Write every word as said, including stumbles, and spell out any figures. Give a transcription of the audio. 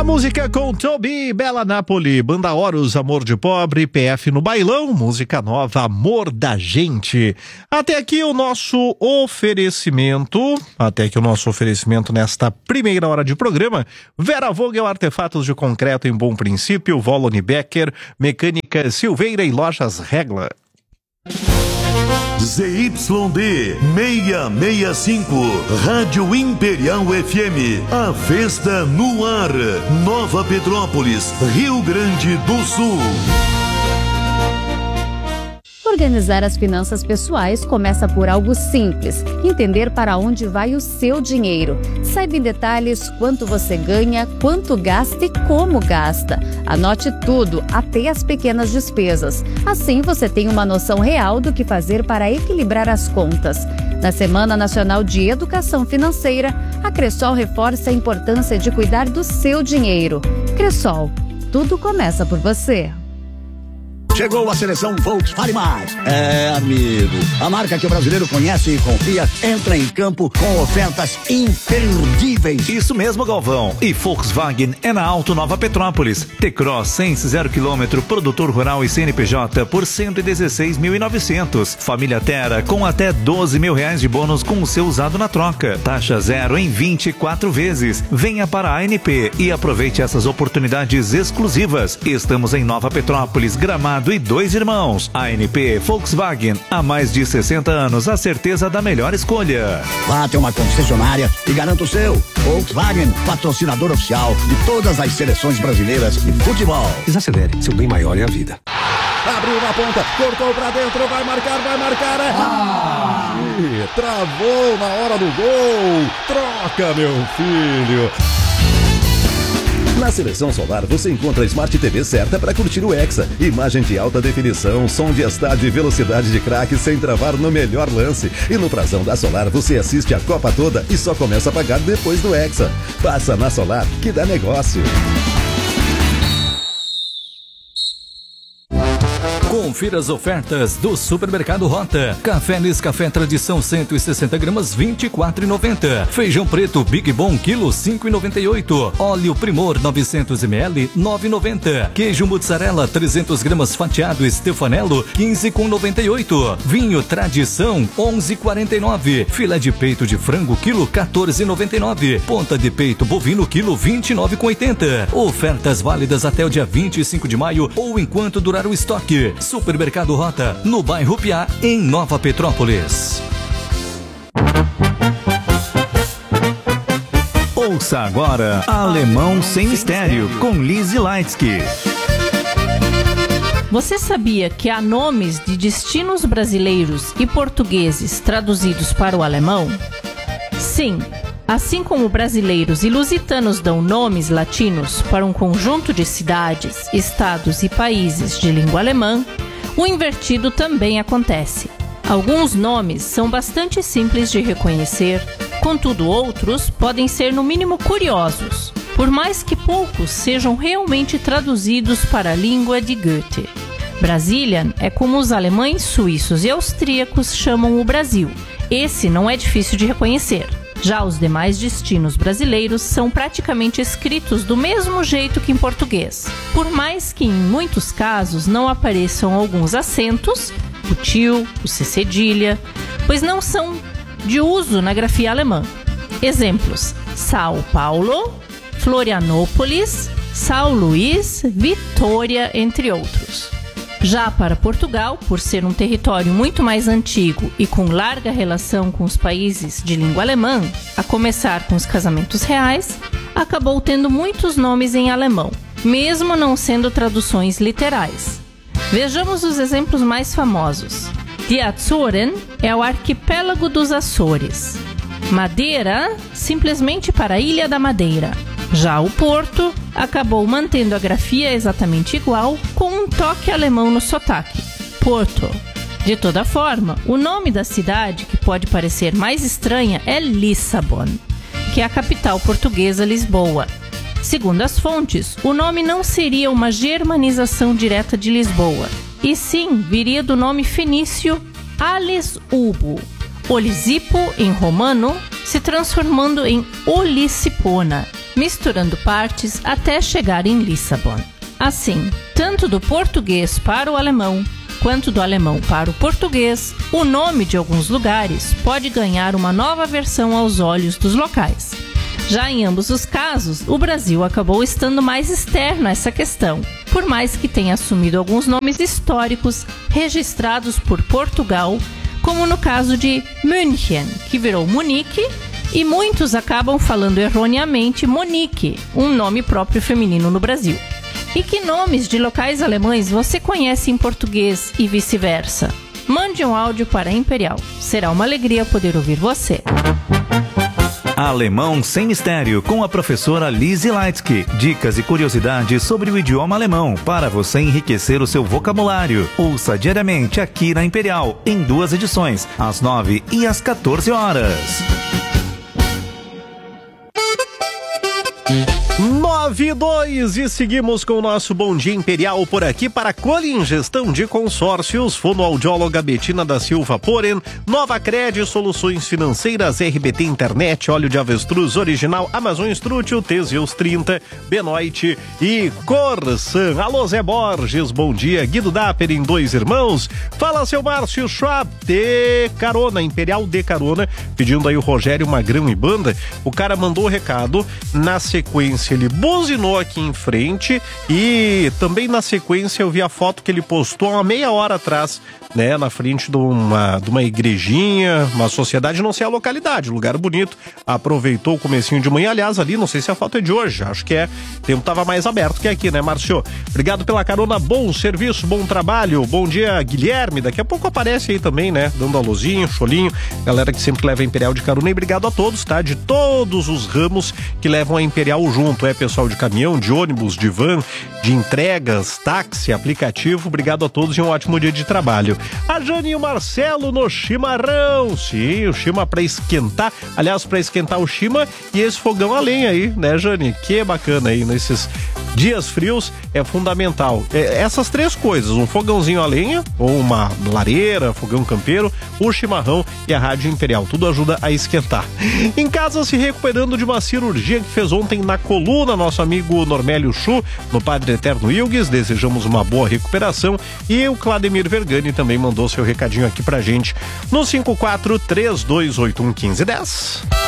Música com Tobi, Bela Napoli, Banda Horus, Amor de Pobre, P F no Bailão, música nova, Amor da Gente. Até aqui o nosso oferecimento, até aqui o nosso oferecimento nesta primeira hora de programa. Vera Vogel, Artefatos de Concreto em Bom Princípio, Volone Becker, Mecânica Silveira e Lojas Regla. Z Y D seiscentos e sessenta e cinco, Rádio Imperial F M, a festa no ar, Nova Petrópolis, Rio Grande do Sul. Organizar as finanças pessoais começa por algo simples: entender para onde vai o seu dinheiro. Saiba em detalhes quanto você ganha, quanto gasta e como gasta. Anote tudo, até as pequenas despesas. Assim você tem uma noção real do que fazer para equilibrar as contas. Na Semana Nacional de Educação Financeira, a Cressol reforça a importância de cuidar do seu dinheiro. Cressol, tudo começa por você. Chegou a seleção Volkswagen Mais. É, amigo, a marca que o brasileiro conhece e confia entra em campo com ofertas imperdíveis. Isso mesmo, Galvão. E Volkswagen é na Auto Nova Petrópolis. T-Cross Sense zero quilômetro, produtor rural e C N P J por cento e dezesseis mil e novecentos. Família Terra com até doze mil reais de bônus com o seu usado na troca. Taxa zero em vinte e quatro vezes. Venha para a A N P e aproveite essas oportunidades exclusivas. Estamos em Nova Petrópolis, Gramado e Dois Irmãos. A N P Volkswagen, há mais de sessenta anos, a certeza da melhor escolha. Vá até uma concessionária e garanta o seu. Volkswagen, patrocinador oficial de todas as seleções brasileiras de futebol. Desacelere, seu bem maior é a vida. Abriu na ponta, cortou pra dentro, vai marcar, vai marcar. É... Ah! Ih, travou na hora do gol. Troca, meu filho. Na Seleção Solar você encontra a Smart T V certa para curtir o Hexa. Imagem de alta definição, som de estádio e velocidade de craque sem travar no melhor lance. E no prazão da Solar você assiste a Copa toda e só começa a pagar depois do Hexa. Passa na Solar que dá negócio. Confira as ofertas do Supermercado Rota. Café Nescafé Tradição cento e sessenta gramas, vinte e quatro reais e noventa centavos. Feijão preto Big Bom, quilo, cinco reais e noventa e oito centavos. Óleo Primor, novecentos mililitros, nove reais e noventa centavos. Queijo mozzarella, trezentas gramas fatiado Stefanello, quinze reais e noventa e oito centavos. Vinho Tradição, onze reais e quarenta e nove centavos. Filé de peito de frango, quilo, quatorze reais e noventa e nove centavos. Ponta de peito bovino, quilo, vinte e nove reais e oitenta centavos. Ofertas válidas até o dia vinte e cinco de maio ou enquanto durar o estoque. Supermercado Rota, no bairro Piá, em Nova Petrópolis. Ouça agora Alemão Sem Mistério, com Lizzy Leitsky. Você sabia que há nomes de destinos brasileiros e portugueses traduzidos para o alemão? Sim, assim como brasileiros e lusitanos dão nomes latinos para um conjunto de cidades, estados e países de língua alemã, o invertido também acontece. Alguns nomes são bastante simples de reconhecer, contudo outros podem ser no mínimo curiosos, por mais que poucos sejam realmente traduzidos para a língua de Goethe. Brasilian é como os alemães, suíços e austríacos chamam o Brasil. Esse não é difícil de reconhecer. Já os demais destinos brasileiros são praticamente escritos do mesmo jeito que em português. Por mais que em muitos casos não apareçam alguns acentos, o tio, o C cedilha, pois não são de uso na grafia alemã. Exemplos: São Paulo, Florianópolis, São Luís, Vitória, entre outros. Já para Portugal, por ser um território muito mais antigo e com larga relação com os países de língua alemã, a começar com os casamentos reais, acabou tendo muitos nomes em alemão, mesmo não sendo traduções literais. Vejamos os exemplos mais famosos. Die Azoren é o arquipélago dos Açores. Madeira, simplesmente para a Ilha da Madeira. Já o Porto acabou mantendo a grafia exatamente igual, com um toque alemão no sotaque: Porto. De toda forma, o nome da cidade, que pode parecer mais estranha, é Lissabon, que é a capital portuguesa, Lisboa. Segundo as fontes, o nome não seria uma germanização direta de Lisboa, e sim viria do nome fenício Alis-Ubo, Olisipo em romano, se transformando em Olisipona, misturando partes até chegar em Lissabon. Assim, tanto do português para o alemão, quanto do alemão para o português, o nome de alguns lugares pode ganhar uma nova versão aos olhos dos locais. Já em ambos os casos, o Brasil acabou estando mais externo a essa questão, por mais que tenha assumido alguns nomes históricos registrados por Portugal, como no caso de München, que virou Munique, e muitos acabam falando erroneamente Monique, um nome próprio feminino no Brasil. E que nomes de locais alemães você conhece em português e vice-versa? Mande um áudio para a Imperial. Será uma alegria poder ouvir você. Alemão Sem Mistério, com a professora Lizzie Leitsky. Dicas e curiosidades sobre o idioma alemão, para você enriquecer o seu vocabulário. Ouça diariamente aqui na Imperial, em duas edições, às nove e às quatorze horas. nove e dois e seguimos com o nosso Bom Dia Imperial por aqui para Colin Gestão de Consórcios, fonoaudióloga Betina da Silva Poren, Nova Cred, Soluções Financeiras, R B T Internet, Óleo de Avestruz Original, Amazon Strútil, Teseus trinta, Benoit e Corsan. Alô Zé Borges, bom dia. Guido Dapper em Dois Irmãos. Fala seu Márcio Schwab, de carona, Imperial de carona, pedindo aí o Rogério Magrão e Banda. O cara mandou o recado, na sequência ele buzinou aqui em frente e também na sequência eu vi a foto que ele postou há meia hora atrás, né, na frente de uma, de uma igrejinha, uma sociedade, não sei a localidade, lugar bonito, aproveitou o comecinho de manhã, aliás ali, não sei se a foto é de hoje, acho que é, o tempo tava mais aberto que aqui, né, Márcio? Obrigado pela carona, bom serviço, bom trabalho, bom dia Guilherme, daqui a pouco aparece aí também, né, dando alôzinho, cholinho, galera que sempre leva a Imperial de carona, e obrigado a todos, tá, de todos os ramos que levam a Imperial junto, é pessoal de caminhão, de ônibus, de van, de entregas, táxi, aplicativo, obrigado a todos e um ótimo dia de trabalho. A Jane e o Marcelo no chimarrão, sim, o chima para esquentar, aliás, para esquentar o chima e esse fogão a lenha aí, né, Jane? Que bacana aí, nesses dias frios é fundamental. É, essas três coisas, um fogãozinho a lenha, ou uma lareira, fogão campeiro, o chimarrão e a Rádio Imperial, tudo ajuda a esquentar. Em casa, se recuperando de uma cirurgia que fez ontem na coluna, nosso amigo Normélio Chu, no Padre Eterno Ilgues, desejamos uma boa recuperação, e o Clademir Vergani também mandou seu recadinho aqui pra gente no cinco quatro três dois oito um um cinco um zero.